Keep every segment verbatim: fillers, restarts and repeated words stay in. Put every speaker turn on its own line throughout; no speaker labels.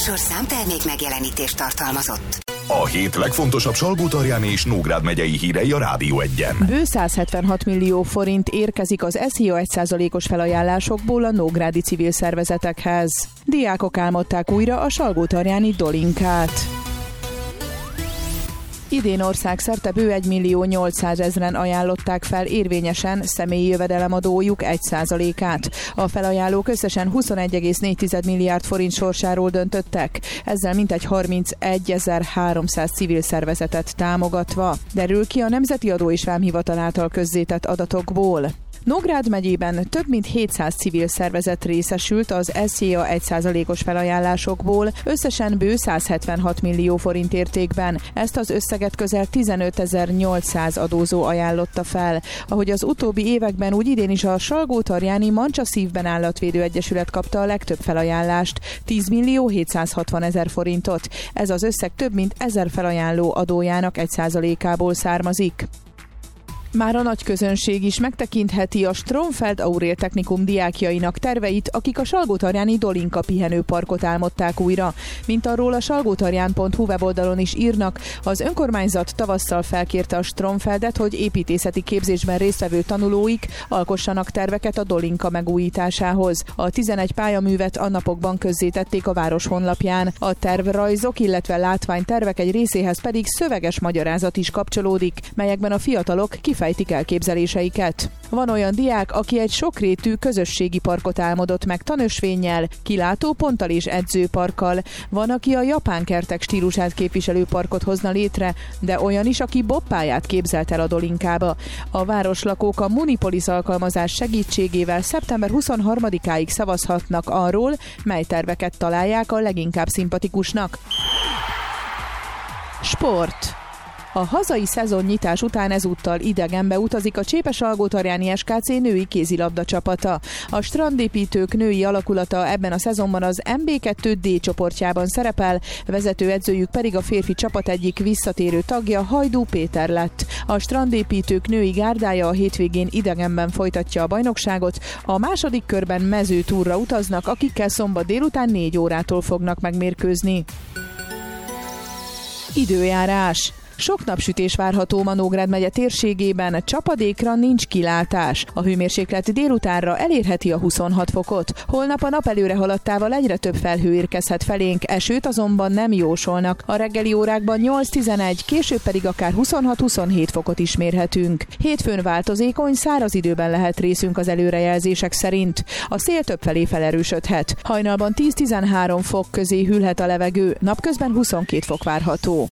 műsor számtermék megjelenítést tartalmazott.
A hét legfontosabb Salgótarjáni és Nógrád megyei hírei a Rádió Egyen.
Bő száz hetvenhat millió forint érkezik az es zé á egy százalékos felajánlásokból a nógrádi civil szervezetekhez. Diákok álmodták újra a salgótarjáni Dolinkát. Idén országszerte bő egymillió nyolcszázezren ajánlották fel érvényesen személyi jövedelemadójuk egy százalékát. A felajánlók összesen huszonegy egész négy milliárd forint sorsáról döntöttek, ezzel mintegy harmincegyezer-háromszáz civil szervezetet támogatva. Derül ki a Nemzeti Adó és Vámhivatal által közzétett adatokból. Nógrád megyében több mint hétszáz civil szervezet részesült az es zé á egy százalékos felajánlásokból, összesen bő száz hetvenhat millió forint értékben. Ezt az összeget közel tizenötezer-nyolcszáz adózó ajánlotta fel. Ahogy az utóbbi években, úgy idén is a Salgótarjáni Mancsa Szívben Állatvédő Egyesület kapta a legtöbb felajánlást, tíz millió hétszázhatvanezer forintot. Ez az összeg több mint ezer felajánló adójának egy százalékából származik. Már a nagy közönség is megtekintheti a Stromfeld Aurél Technikum diákjainak terveit, akik a salgótarjáni Dolinka pihenőparkot álmodták újra. Mint arról a salgótarján pont hu weboldalon is írnak, az önkormányzat tavasszal felkérte a Stromfeldet, hogy építészeti képzésben résztvevő tanulóik alkossanak terveket a Dolinka megújításához. A tizenegy pályaművet a napokban közzétették a város honlapján. A tervrajzok, illetve látványtervek egy részéhez pedig szöveges magyarázat is kapcsolódik, melyekben a fiatalok kifejezetten fejtik elképzeléseiket. Van olyan diák, aki egy sokrétű közösségi parkot álmodott meg tanösvénnyel, kilátóponttal és edzőparkkal. Van, aki a japán kertek stílusát képviselő parkot hozna létre, de olyan is, aki bobpályát képzelt el a Dolinkába. A városlakók a Munipolis alkalmazás segítségével szeptember huszonharmadikáig szavazhatnak arról, mely terveket találják a leginkább szimpatikusnak. Sport. A hazai szezonnyitás után ezúttal idegenbe utazik a Csépesalgótarjáni es ká cé női kézilabda csapata. A strandépítők női alakulata ebben a szezonban az em bé kettő dé csoportjában szerepel, vezetőedzőjük pedig a férfi csapat egyik visszatérő tagja, Hajdú Péter lett. A strandépítők női gárdája a hétvégén idegenben folytatja a bajnokságot, a második körben mezőtúrra utaznak, akikkel szombat délután négy órától fognak megmérkőzni. Időjárás. Sok napsütés várható ma Nógrád megye térségében, csapadékra nincs kilátás. A hőmérséklet délutánra elérheti a huszonhat fokot. Holnap a nap előre haladtával egyre több felhő érkezhet felénk, esőt azonban nem jósolnak. A reggeli órákban nyolc-tizenegy, később pedig akár huszonhat-huszonhét fokot is mérhetünk. Hétfőn változékony, száraz időben lehet részünk az előrejelzések szerint. A szél többfelé felerősödhet. Hajnalban tíz-tizenhárom fok közé hűlhet a levegő, napközben huszonkét fok várható.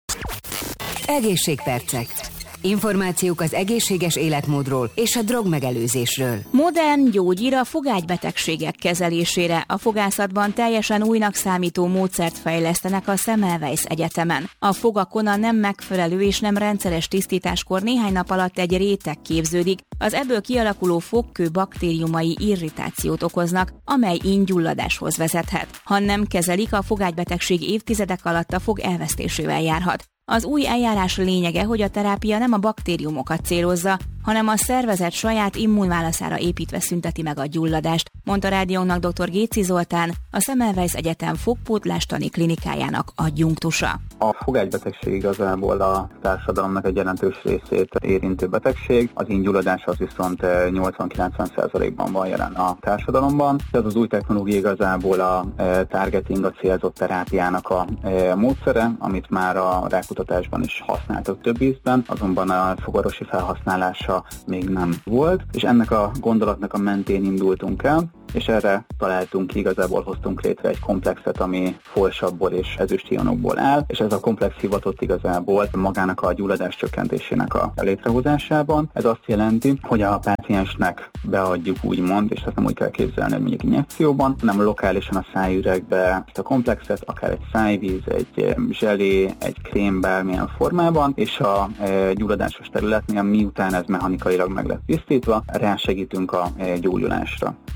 Egészségpercek. Információk az egészséges életmódról és a drogmegelőzésről.
Modern gyógyír a fogágybetegségek kezelésére. A fogászatban teljesen újnak számító módszert fejlesztenek a Semmelweis Egyetemen. A fogakon a nem megfelelő és nem rendszeres tisztításkor néhány nap alatt egy réteg képződik. Az ebből kialakuló fogkő baktériumai irritációt okoznak, amely ínygyulladáshoz vezethet. Ha nem kezelik, a fogágybetegség évtizedek alatt a fog elvesztésével járhat. Az új eljárás lényege, hogy a terápia nem a baktériumokat célozza, hanem a szervezet saját immunválaszára építve szünteti meg a gyulladást, mondta rádiónak dr. Géci Zoltán, a Semmelweis Egyetem fogpótlástani klinikájának adjunktusa.
A fogágybetegség igazából a társadalomnak egy jelentős részét érintő betegség, az ínygyulladás az viszont nyolcvan-kilencven százalékban van jelen a társadalomban. Ez az új technológia igazából a targeting, a célzott terápiának a módszere, amit már a rákutatásban is használtak több ízben, azonban a fogorvosi felhasználása még nem volt, és ennek a gondolatnak a mentén indultunk el, és erre találtunk ki, igazából hoztunk létre egy komplexet, ami folsabból és ezüstionokból áll, és ez a komplex hivatott igazából magának a gyulladás csökkentésének a létrehozásában. Ez azt jelenti, hogy a páciensnek beadjuk úgymond, és ezt nem úgy kell képzelni, hogy mondjuk injekcióban, hanem lokálisan a szájüregbe ezt a komplexet, akár egy szájvíz, egy zselé, egy krém bármilyen formában, és a e, gyulladásos területnél, miután ez mechanikailag meg lett tisztítva, rásegítünk a e, gyógyulásra. Ez úgy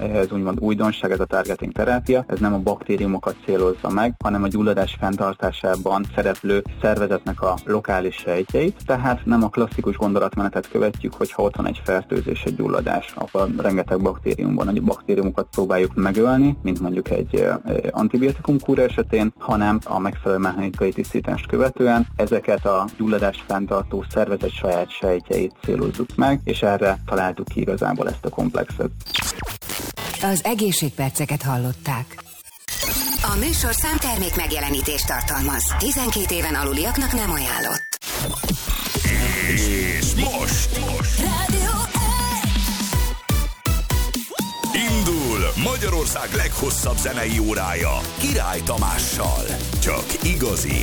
úgymond újdonság, ez a targeting terápia, ez nem a baktériumokat célozza meg, hanem a gyulladás fenntartásában szereplő szervezetnek a lokális sejtjeit, tehát nem a klasszikus gondolatmenetet követjük, hogyha ott van egy fertőzés, egy gyulladás, ahol rengeteg baktérium van, a baktériumokat próbáljuk megölni, mint mondjuk egy antibiotikum kúra esetén, hanem a megfelelő mechanikai tisztítást követően ezeket a gyulladás fenntartó szervezet saját sejtjeit célozzuk meg, és erre találtuk ki igazából ezt a komplexet.
Az egészségperceket hallották.
A műsorszám termék megjelenítést tartalmaz. tizenkét éven aluliaknak nem ajánlott.
És most, most.
Rádió
Indul Magyarország leghosszabb zenei órája Király Tamással. Csak igazi